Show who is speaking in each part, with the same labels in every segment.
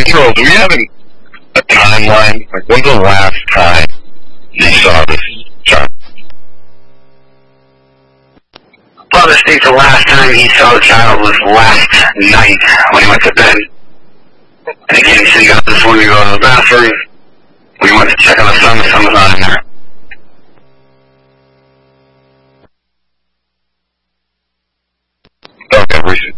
Speaker 1: Control, do we have a timeline? Like, when's the last time you saw this child?
Speaker 2: Father states the last time he saw the child was last night when he went to bed. And again, he said he got this morning to go to the bathroom. When he went to check on the son was not in there.
Speaker 1: Okay, recent.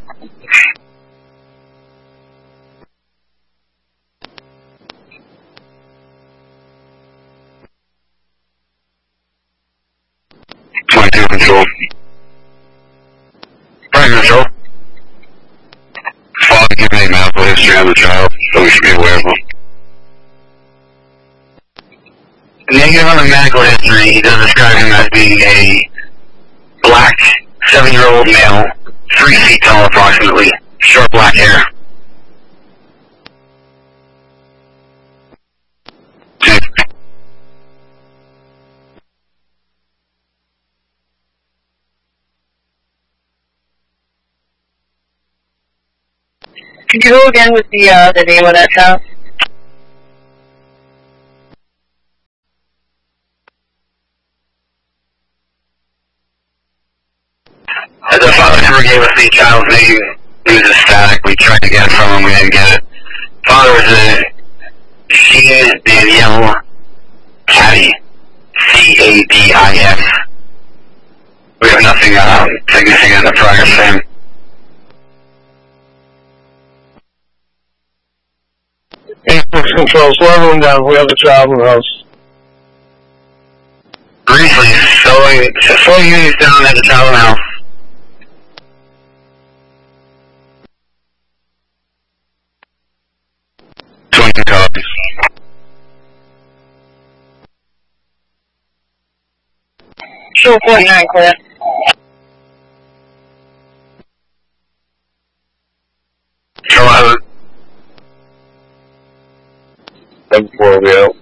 Speaker 1: Control. Primary control. Father giving a medical history on the child, so we should be aware of them.
Speaker 2: Negative on the medical history, he does describe him as being a black, 7-year-old male, 3 feet tall approximately, short black hair.
Speaker 3: Could you go again with the name of that child?
Speaker 2: As the father never gave us the child's name, he was ecstatic. We tried to get it from him, we didn't get it. Father was a Sheen Danielle Caddy, Cadis. We have nothing significant in the prior same.
Speaker 4: Apex Control, slow everyone down. We have a child in the house.
Speaker 2: Briefly, slowing units down at the child in the house.
Speaker 1: Copies.
Speaker 3: Sure, 49, clear.
Speaker 2: Come on.
Speaker 1: 7-4, we out.